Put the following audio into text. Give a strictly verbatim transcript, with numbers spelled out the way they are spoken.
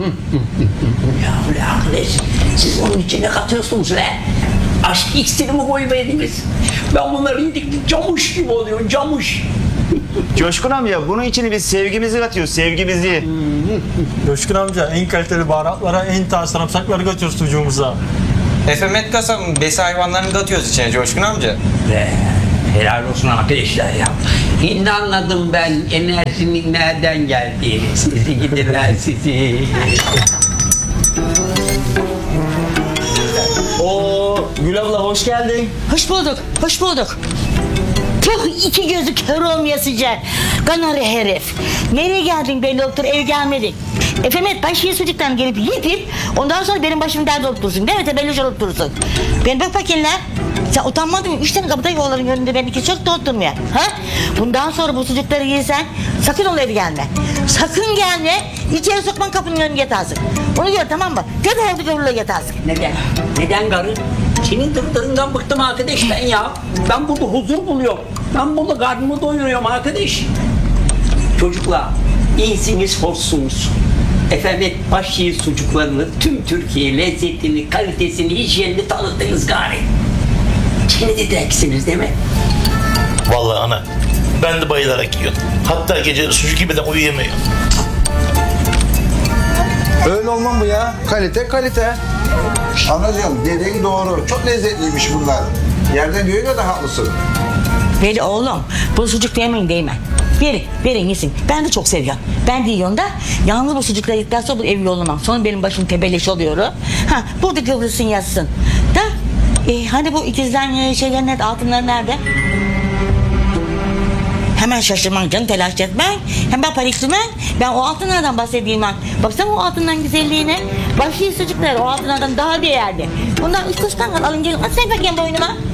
Ya ulan arkadaş, siz onun içine katıyorsunuz lan. Aşk iksiri mi koyuverdiniz? Ben bunları yedik camuş gibi oluyor, camuş. Coşkun amca bunun içine biz sevgimizi katıyoruz, sevgimizi. Coşkun amca en kaliteli baharatlara, en taze sarımsakları katıyoruz sucuğumuza. Efemet kasabın besi hayvanlarını katıyoruz içine Coşkun amca. Be, helal olsun arkadaşlar ya. Şimdi anladım ben enerjinin nereden geldiğini. Sizi gidiler sizi. Oo, Gül abla hoş geldin. Hoş bulduk, hoş bulduk. Tuh iki gözü kör olmayasıca. Kanarı herif. Nereye geldin belli oldu, ev gelmedin. Efemet ben şiir sucuktan gelip yiyip ondan sonra benim başım dert olup dursun. Değil mi? Tebelloş olup dursun. Ben bak bakayım lan. Sen utanmadın mı? Üç tane kapıda yolların önünde ben iki çok da oturmuyor. Ha? Bundan sonra bu sucukları yiysen sakın ol eve gelme. Sakın gelme. İçeri sokman kapının önüne yatarsın. Bunu gör tamam mı? Göt oldu görürle yatarsın. Neden? Neden karı? Senin dırdırından bıktım arkadaş ben ya. Ben burada huzur buluyorum. Ben burada karnımı doyuruyorum arkadaş. Çocuklar, iyisiniz, hoşsunuz. Efendim, başşehir sucuklarını, tüm Türkiye lezzetini, kalitesini, hijyenini tanıttınız gari. Şimdi de direksiniz değil mi? Vallahi ana, ben de bayılarak yiyorum. Hatta gece sucuk yemeden uyuyamıyorum. Öyle olmam bu ya. Kalite kalite. Anacığım dediğin doğru. Çok lezzetliymiş bunlar. Yerden göğe kadar haklısın. Veli oğlum bu sucuk yemeyin değil mi? Verin, verin yesin. Ben de çok seviyorum. Ben de yiyorum da yalnız bu sucukları yedikten sonra bu ev yollamam. Sonra benim başım tebelleş oluyor. Ha, burada kıvrılsın yatsın. Da e, hani bu ikizden şeyler nerede, altınlar nerede? Hemen şaşırman canım, telaş etmen. Hemen paniklemen. Ben o altınlardan bahsedeyim ben. Baksana o altından güzelliğine. Başlı sucuklar o altınlardan daha değerli. Bundan üst kuştan al alın gelin. At sen bakayım boynuma.